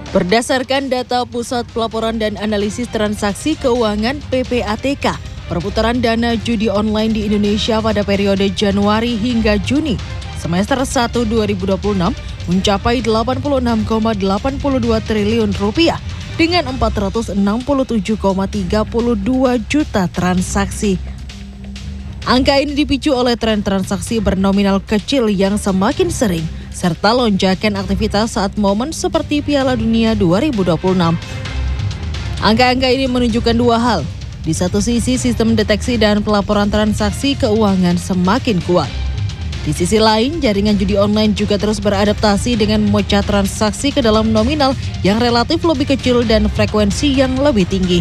Berdasarkan data Pusat Pelaporan dan Analisis Transaksi Keuangan (PPATK), perputaran dana judi online di Indonesia pada periode Januari hingga Juni semester 1 2026 mencapai 86,82 triliun rupiah dengan 467,32 juta transaksi. Angka ini dipicu oleh tren transaksi bernominal kecil yang semakin sering, serta lonjakan aktivitas saat momen seperti Piala Dunia 2026. Angka-angka ini menunjukkan dua hal. Di satu sisi, sistem deteksi dan pelaporan transaksi keuangan semakin kuat. Di sisi lain, jaringan judi online juga terus beradaptasi dengan memecah transaksi ke dalam nominal yang relatif lebih kecil dan frekuensi yang lebih tinggi.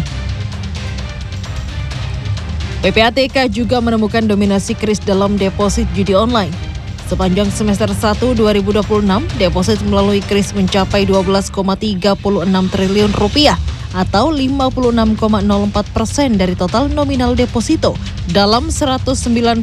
PPATK juga menemukan dominasi kris dalam deposit judi online. Sepanjang semester 1 2026, deposit melalui kris mencapai 12,36 triliun rupiah atau 56,04% dari total nominal deposito dalam 198,77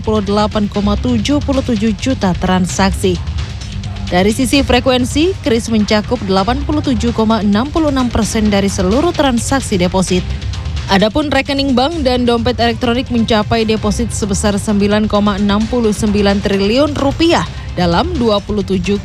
juta transaksi. Dari sisi frekuensi, kris mencakup 87,66% dari seluruh transaksi deposit. Adapun rekening bank dan dompet elektronik mencapai deposit sebesar 9,69 triliun rupiah dalam 27,99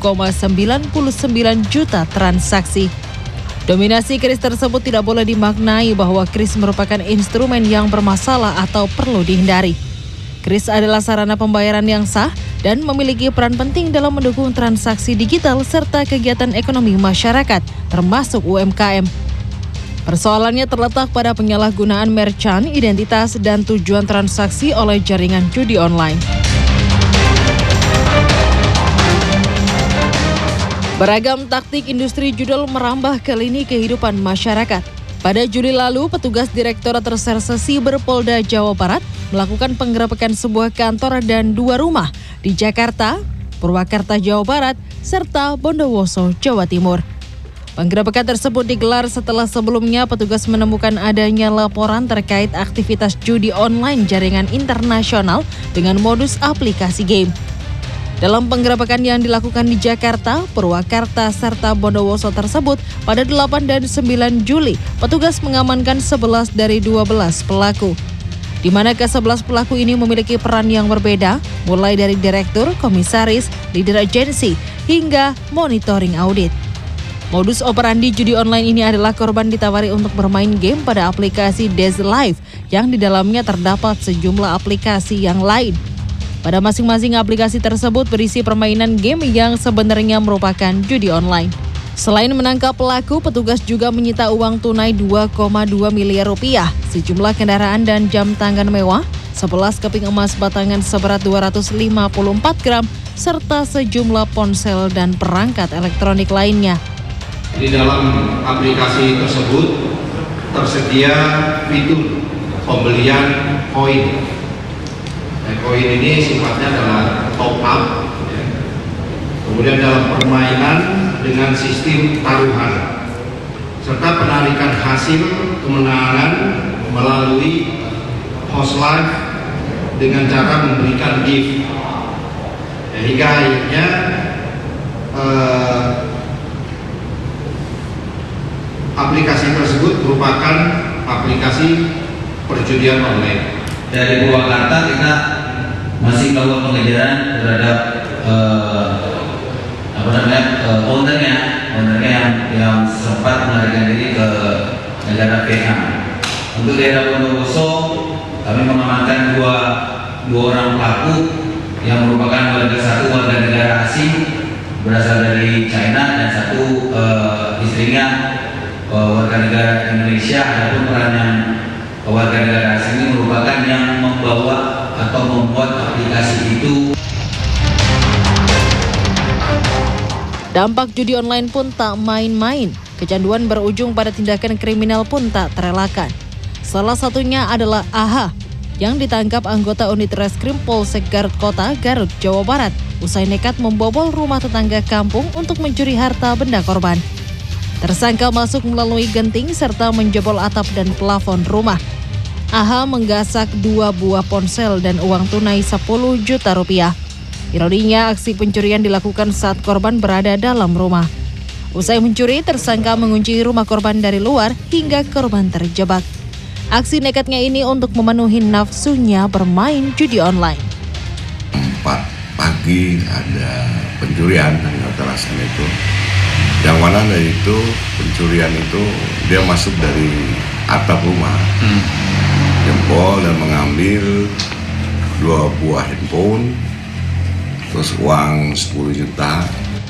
juta transaksi. Dominasi kris tersebut tidak boleh dimaknai bahwa kris merupakan instrumen yang bermasalah atau perlu dihindari. Kris adalah sarana pembayaran yang sah dan memiliki peran penting dalam mendukung transaksi digital serta kegiatan ekonomi masyarakat, termasuk UMKM. Persoalannya terletak pada penyalahgunaan merchant, identitas, dan tujuan transaksi oleh jaringan judi online. Beragam taktik industri judol merambah ke lini kehidupan masyarakat. Pada Juli lalu, petugas Direktorat Reserse Siber Polda Jawa Barat melakukan penggerebekan sebuah kantor dan 2 rumah di Jakarta, Purwakarta, Jawa Barat, serta Bondowoso, Jawa Timur. Penggerebekan tersebut digelar setelah sebelumnya petugas menemukan adanya laporan terkait aktivitas judi online jaringan internasional dengan modus aplikasi game. Dalam penggerebekan yang dilakukan di Jakarta, Purwakarta, serta Bondowoso tersebut, pada 8 dan 9 Juli, petugas mengamankan 11 dari 12 pelaku. Di mana ke-11 pelaku ini memiliki peran yang berbeda, mulai dari direktur, komisaris, leader agensi, hingga monitoring audit. Modus operandi judi online ini adalah korban ditawari untuk bermain game pada aplikasi Dash Live yang di dalamnya terdapat sejumlah aplikasi yang lain. Pada masing-masing aplikasi tersebut berisi permainan game yang sebenarnya merupakan judi online. Selain menangkap pelaku, petugas juga menyita uang tunai 2,2 miliar rupiah, sejumlah kendaraan dan jam tangan mewah, 11 keping emas batangan seberat 254 gram, serta sejumlah ponsel dan perangkat elektronik lainnya. Di dalam aplikasi tersebut tersedia fitur pembelian koin. Koin ini sifatnya adalah top up. Kemudian dalam permainan dengan sistem taruhan, serta penarikan hasil kemenangan melalui host live dengan cara memberikan gift. Hingga akhirnya aplikasi tersebut merupakan aplikasi perjudian online. Dari Purwakarta kita masih melakukan pengejaran terhadap ownernya yang sempat melarikan diri ke negara Vietnam. Untuk daerah Bondowoso, kami mengamankan dua orang pelaku yang merupakan satu warga negara asing berasal dari China dan satu istrinya warga negara Indonesia. Adapun peran yang warga negara asing ini merupakan yang membawa atau membuat aplikasi itu. Dampak judi online pun tak main-main. Kecanduan berujung pada tindakan kriminal pun tak terelakkan. Salah satunya adalah AH yang ditangkap anggota unit Reskrim Polsek Garut Kota, Garut, Jawa Barat, usai nekat membobol rumah tetangga kampung untuk mencuri harta benda korban. Tersangka masuk melalui genting serta menjebol atap dan plafon rumah. AH menggasak 2 buah ponsel dan uang tunai 10 juta rupiah. Ironinya, aksi pencurian dilakukan saat korban berada dalam rumah. Usai mencuri, tersangka mengunci rumah korban dari luar hingga korban terjebak. Aksi nekatnya ini untuk memenuhi nafsunya bermain judi online. 4 pagi ada pencurian dari kekerasan itu. Yang mana dari itu pencurian itu dia masuk dari atap rumah, jempol dan mengambil 2 buah handphone, terus uang 10 juta.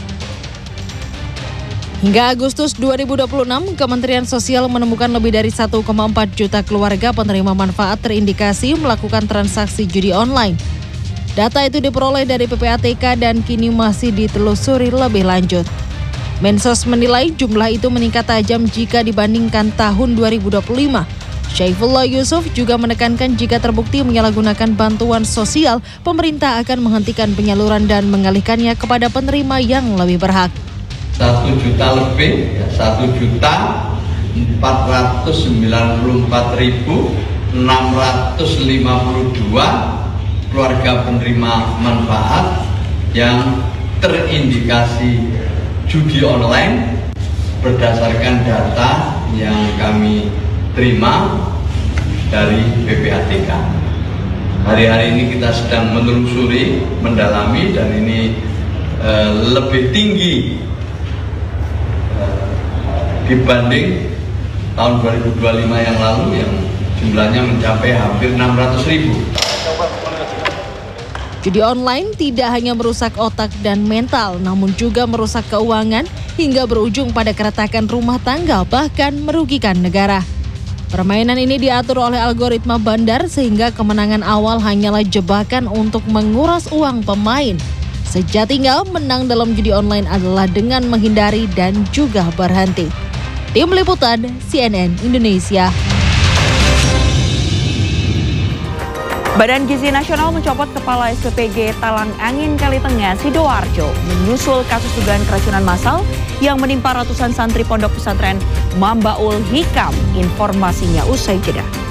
Hingga Agustus 2026, Kementerian Sosial menemukan lebih dari 1,4 juta keluarga penerima manfaat terindikasi melakukan transaksi judi online. Data itu diperoleh dari PPATK dan kini masih ditelusuri lebih lanjut. Mensos menilai jumlah itu meningkat tajam jika dibandingkan tahun 2025. Syaifullah Yusuf juga menekankan jika terbukti menyalahgunakan bantuan sosial, pemerintah akan menghentikan penyaluran dan mengalihkannya kepada penerima yang lebih berhak. 1 juta lebih, 1.494.652 keluarga penerima manfaat yang terindikasi judi online berdasarkan data yang kami terima dari PPATK. Hari-hari ini kita sedang menelusuri, mendalami, dan ini lebih tinggi dibanding tahun 2025 yang lalu yang jumlahnya mencapai hampir 600.000. Judi online tidak hanya merusak otak dan mental, namun juga merusak keuangan hingga berujung pada keretakan rumah tangga, bahkan merugikan negara. Permainan ini diatur oleh algoritma bandar sehingga kemenangan awal hanyalah jebakan untuk menguras uang pemain. Sejatinya menang dalam judi online adalah dengan menghindari dan juga berhenti. Tim Liputan CNN Indonesia. Badan Gizi Nasional mencopot Kepala SPPG Talang Angin Kalitengah Sidoarjo menyusul kasus dugaan keracunan massal yang menimpa ratusan santri pondok pesantren Mambaul Hikam. Informasinya usai jeda.